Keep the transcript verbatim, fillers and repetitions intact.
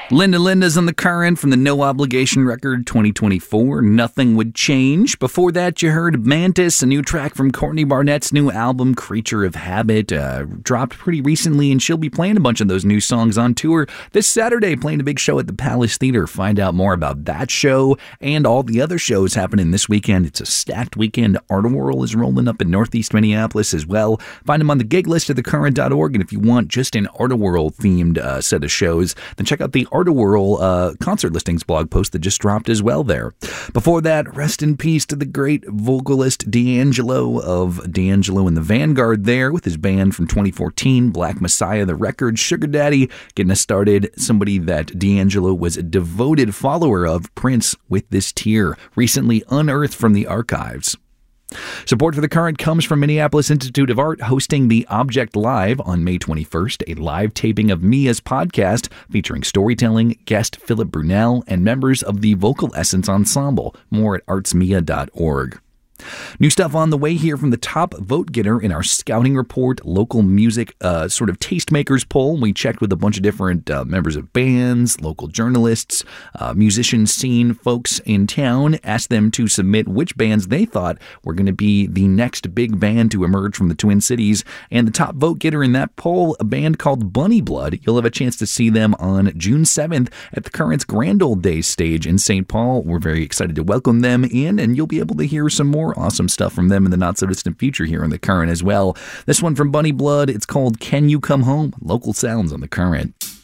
Linda Linda's on the current from the No Obligation record twenty twenty-four, Nothing Would Change. Before that, you heard Mantis, a new track from Courtney Barnett's new album, Creature of Habit, uh, dropped pretty recently, and she'll be playing a bunch of those new songs on tour this Saturday, playing a big show at the Palace Theater. Find out more about that show and all the other shows happening this weekend. It's a stacked weekend. Artworld is rolling up in Northeast Minneapolis as well. Find them on the gig list at the current dot org, and if you want just an Artworld-themed uh, set of shows, then check out the Artworld uh, concert listings blog post that just dropped as well there. Before that, rest in peace to the great vocalist D'Angelo of D'Angelo and the Vanguard there with his band from twenty fourteen, Black Messiah, the record. Sugar Daddy getting us started. Somebody that D'Angelo was a devoted follower of, Prince, with this tear, recently unearthed from the archives. Support for The Current comes from Minneapolis Institute of Art, hosting the Object Live on May twenty-first, a live taping of Mia's podcast featuring storytelling, guest Philip Brunel, and members of the Vocal Essence Ensemble. More at arts mia dot org. New stuff on the way here from the top vote getter in our scouting report, local music uh, sort of tastemakers poll. We checked with a bunch of different uh, members of bands, local journalists, uh, musician scene folks in town, asked them to submit which bands they thought were going to be the next big band to emerge from the Twin Cities. And the top vote getter in that poll, a band called Bunny Blood. You'll have a chance to see them on June seventh at the Current's Grand Old Days stage in Saint Paul. We're very excited to welcome them in, and you'll be able to hear some more awesome stuff from them in the not-so-distant future here on The Current as well. This one from Bunny Blood, it's called Can You Come Home? Local sounds on The Current.